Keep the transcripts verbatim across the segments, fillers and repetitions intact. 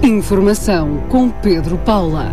Informação com Pedro Paula.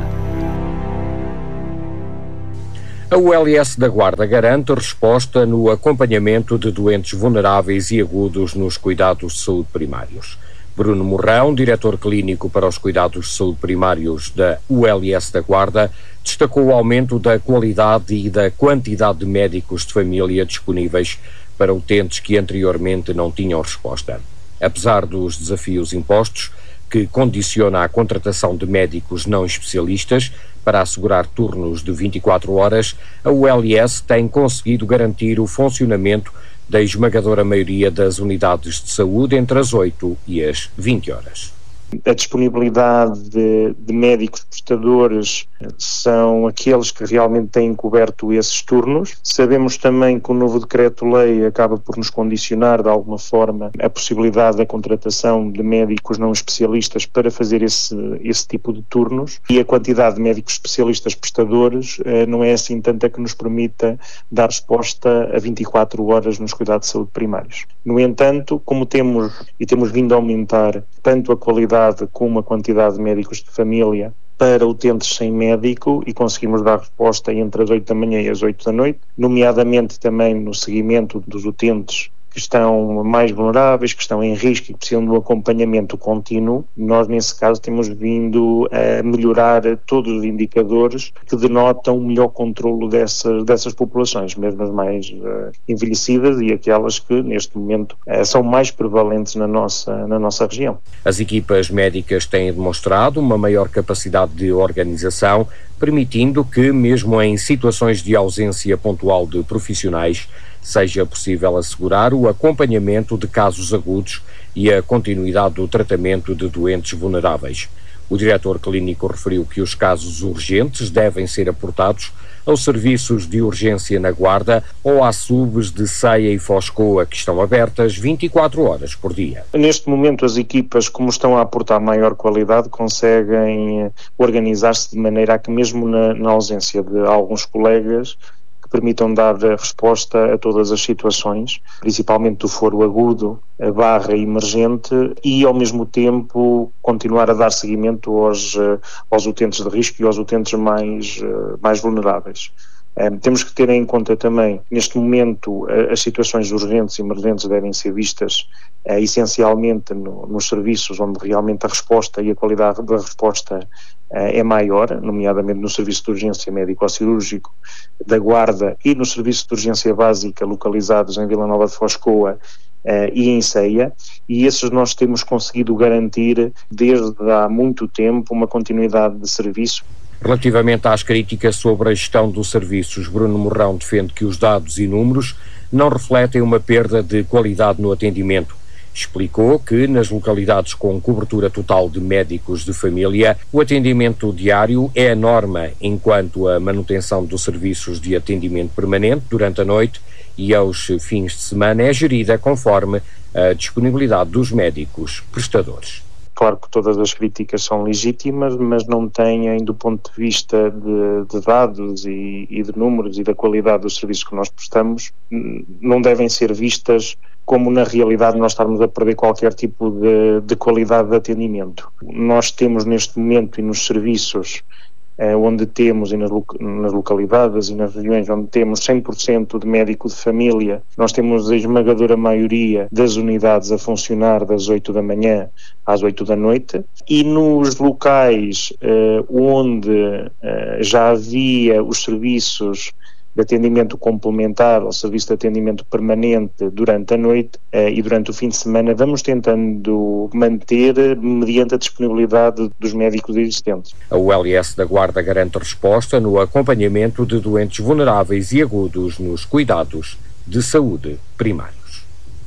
A U L S da Guarda garante resposta no acompanhamento de doentes vulneráveis e agudos nos cuidados de saúde primários. Bruno Morrão, diretor clínico para os cuidados de saúde primários da U L S da Guarda, destacou o aumento da qualidade e da quantidade de médicos de família disponíveis para utentes que anteriormente não tinham resposta. Apesar dos desafios impostos, que condiciona a contratação de médicos não especialistas para assegurar turnos de vinte e quatro horas, a U L S tem conseguido garantir o funcionamento da esmagadora maioria das unidades de saúde entre as oito e as vinte horas. A disponibilidade de, de médicos prestadores são aqueles que realmente têm coberto esses turnos. Sabemos também que o novo decreto-lei acaba por nos condicionar de alguma forma a possibilidade da contratação de médicos não especialistas para fazer esse, esse tipo de turnos, e a quantidade de médicos especialistas prestadores eh, não é assim tanta que nos permita dar resposta a vinte e quatro horas nos cuidados de saúde primários. No entanto, como temos e temos vindo a aumentar tanto a qualidade como a quantidade de médicos de família para utentes sem médico, e conseguimos dar resposta entre as oito da manhã e as oito da noite, nomeadamente também no seguimento dos utentes que estão mais vulneráveis, que estão em risco e que precisam de um acompanhamento contínuo. Nós, nesse caso, temos vindo a melhorar todos os indicadores que denotam o melhor controlo dessas, dessas populações, mesmo as mais uh, envelhecidas e aquelas que, neste momento, uh, são mais prevalentes na nossa, na nossa região. As equipas médicas têm demonstrado uma maior capacidade de organização, permitindo que, mesmo em situações de ausência pontual de profissionais, seja possível assegurar o acompanhamento de casos agudos e a continuidade do tratamento de doentes vulneráveis. O diretor clínico referiu que os casos urgentes devem ser aportados aos serviços de urgência na Guarda ou às subs de Ceia e Foscoa, que estão abertas vinte e quatro horas por dia. Neste momento, as equipas, como estão a aportar maior qualidade, conseguem organizar-se de maneira a que, mesmo na, na ausência de alguns colegas, permitam dar resposta a todas as situações, principalmente do foro agudo, a barra emergente, e ao mesmo tempo continuar a dar seguimento aos, aos utentes de risco e aos utentes mais, mais vulneráveis. Um, temos que ter em conta também, neste momento, uh, as situações urgentes e emergentes devem ser vistas uh, essencialmente no, nos serviços onde realmente a resposta e a qualidade da resposta uh, é maior, nomeadamente no serviço de urgência médico-cirúrgico da Guarda e no serviço de urgência básica localizados em Vila Nova de Foscoa Uh, e em Ceia, e esses nós temos conseguido garantir desde há muito tempo uma continuidade de serviço. Relativamente às críticas sobre a gestão dos serviços, Bruno Morrão defende que os dados e números não refletem uma perda de qualidade no atendimento. Explicou que nas localidades com cobertura total de médicos de família, o atendimento diário é a norma, enquanto a manutenção dos serviços de atendimento permanente durante a noite e aos fins de semana é gerida conforme a disponibilidade dos médicos prestadores. Claro que todas as críticas são legítimas, mas não têm, do ponto de vista de, de dados e, e de números e da qualidade dos serviços que nós prestamos, não devem ser vistas como na realidade nós estarmos a perder qualquer tipo de, de qualidade de atendimento. Nós temos neste momento e nos serviços onde temos, e nas, nas localidades e nas regiões onde temos cem por cento de médico de família, nós temos a esmagadora maioria das unidades a funcionar das oito da manhã às oito da noite, e nos locais eh, onde eh, já havia os serviços de atendimento complementar ao serviço de atendimento permanente durante a noite eh, e durante o fim de semana, vamos tentando manter mediante a disponibilidade dos médicos existentes. A U L S da Guarda garante resposta no acompanhamento de doentes vulneráveis e agudos nos cuidados de saúde primários.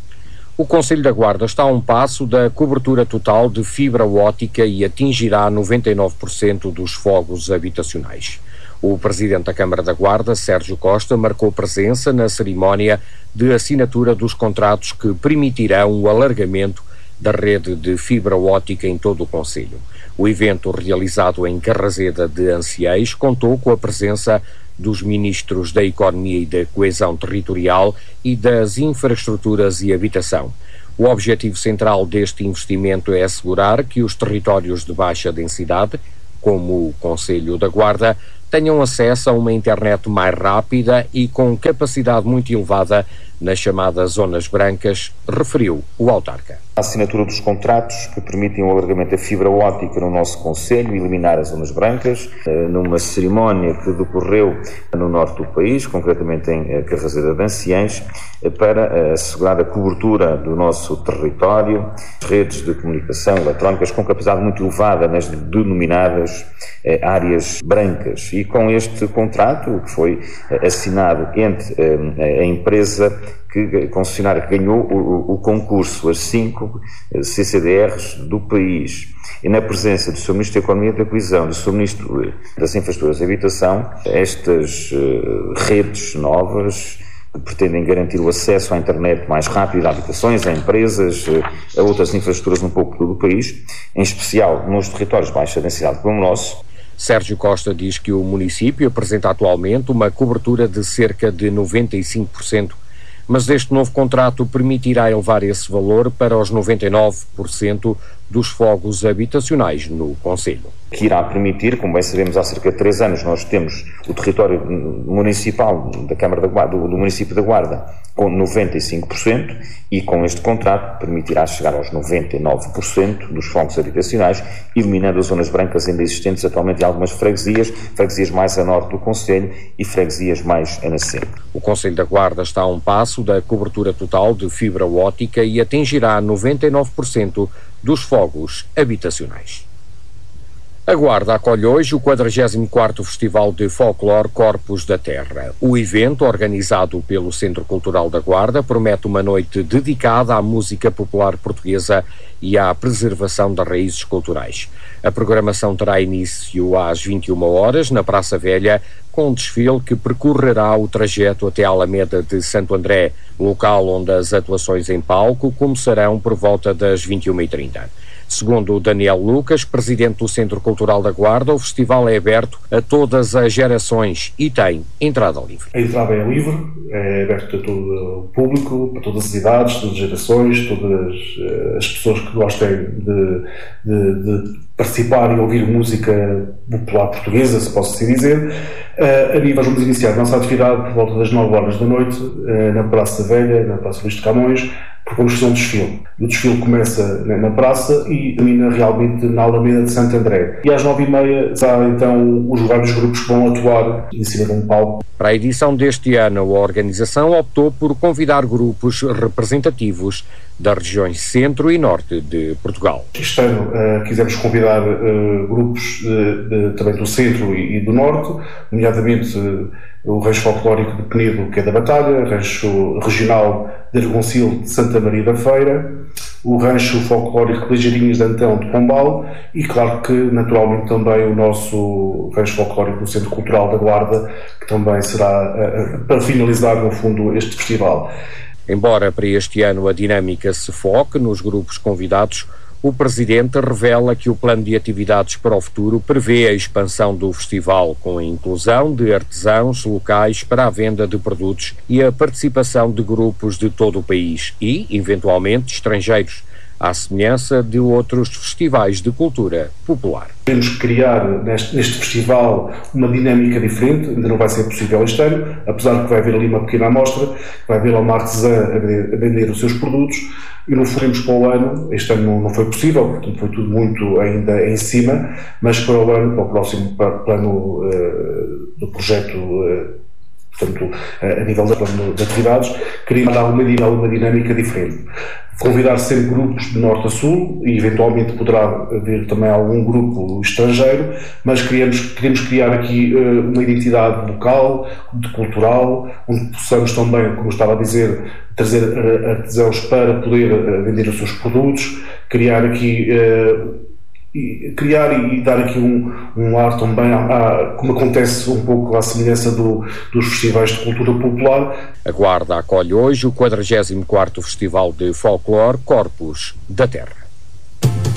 O Concelho da Guarda está a um passo da cobertura total de fibra óptica e atingirá noventa e nove por cento dos fogos habitacionais. O presidente da Câmara da Guarda, Sérgio Costa, marcou presença na cerimónia de assinatura dos contratos que permitirão o alargamento da rede de fibra óptica em todo o concelho. O evento, realizado em Carrazeda de Anciães, contou com a presença dos ministros da Economia e da Coesão Territorial e das Infraestruturas e Habitação. O objetivo central deste investimento é assegurar que os territórios de baixa densidade, como o Concelho da Guarda, tenham acesso a uma internet mais rápida e com capacidade muito elevada nas chamadas zonas brancas, referiu o autarca. A assinatura dos contratos que permitem o alargamento da fibra óptica no nosso concelho e eliminar as zonas brancas, numa cerimónia que decorreu no norte do país, concretamente em Carrazeira de Anciães, para assegurar a cobertura do nosso território, redes de comunicação eletrónicas com capacidade muito elevada nas denominadas áreas brancas. E com este contrato, que foi assinado entre a empresa que concessionária que ganhou o, o concurso, as cinco C C D Rs do país, e na presença do Senhor Ministro da Economia e da Coesão, do Senhor Ministro das Infraestruturas e Habitação, estas uh, redes novas que pretendem garantir o acesso à internet mais rápido a habitações, a empresas, a outras infraestruturas um pouco por todo o país, em especial nos territórios de baixa densidade como o nosso. Sérgio Costa diz que o município apresenta atualmente uma cobertura de cerca de noventa e cinco por cento, mas este novo contrato permitirá elevar esse valor para os noventa e nove por cento dos fogos habitacionais no concelho. Que irá permitir, como bem sabemos, há cerca de três anos nós temos o território municipal da Câmara da Guarda, do, do município da Guarda, com noventa e cinco por cento, e com este contrato permitirá chegar aos noventa e nove por cento dos fogos habitacionais, eliminando as zonas brancas ainda existentes atualmente em algumas freguesias, freguesias mais a norte do concelho e freguesias mais a nascente. O Concelho da Guarda está a um passo da cobertura total de fibra óptica e atingirá noventa e nove por cento dos fogos habitacionais. A Guarda acolhe hoje o quadragésimo quarto Festival de Folclore Corpos da Terra. O evento, organizado pelo Centro Cultural da Guarda, promete uma noite dedicada à música popular portuguesa e à preservação das raízes culturais. A programação terá início às vinte e uma horas na Praça Velha, com um desfile que percorrerá o trajeto até a Alameda de Santo André, local onde as atuações em palco começarão por volta das vinte e uma e trinta. Segundo Daniel Lucas, presidente do Centro Cultural da Guarda, o festival é aberto a todas as gerações e tem entrada livre. A entrada é livre, é aberto a todo o público, para todas as idades, todas as gerações, todas as pessoas que gostem de, de, de participar e ouvir música popular portuguesa, se posso assim dizer. Uh, ali nós vamos iniciar a nossa atividade por volta das nove horas da noite, uh, na Praça Velha, na Praça Luís de Camões, porque vamos fazer um desfile. O desfile começa na, na praça e termina realmente na Alameda de Santo André. E às nove e meia será então os vários grupos que vão atuar em cima de um palco. Para a edição deste ano, a organização optou por convidar grupos representativos das regiões centro e norte de Portugal. Este ano uh, quisemos convidar uh, grupos uh, de, também do centro e, e do norte, nomeadamente uh, o Rancho Folclórico de Penedo, que é da Batalha, Rancho Regional de Argoncil de Santa Maria da Feira, o Rancho Folclórico de Ligeirinhas de Antão de Pombal e, claro que, naturalmente, também o nosso Rancho Folclórico do Centro Cultural da Guarda, que também será uh, para finalizar, no fundo, este festival. Embora para este ano a dinâmica se foque nos grupos convidados, o Presidente revela que o plano de atividades para o futuro prevê a expansão do festival com a inclusão de artesãos locais para a venda de produtos e a participação de grupos de todo o país e, eventualmente, estrangeiros, à semelhança de outros festivais de cultura popular. Queremos criar neste, neste festival uma dinâmica diferente, ainda não vai ser possível este ano, apesar de que vai haver ali uma pequena amostra, vai haver uma artesã a vender, a vender os seus produtos, e não fomos para o ano, este ano não, não foi possível, portanto foi tudo muito ainda em cima, mas para o ano, para o próximo plano uh, do projeto, uh, portanto, uh, a nível do plano de atividades, queríamos dar uma, uma dinâmica diferente. Convidar sempre grupos de norte a sul e eventualmente poderá haver também algum grupo estrangeiro, mas queremos, queremos criar aqui uh, uma identidade local, cultural, onde possamos também, como eu estava a dizer, trazer artesãos para poder uh, vender os seus produtos, criar aqui uh, e criar e dar aqui um, um ar também, a, a, como acontece um pouco à semelhança do, dos festivais de cultura popular. A Guarda acolhe hoje o quadragésimo quarto Festival de Folclore Corpos da Terra.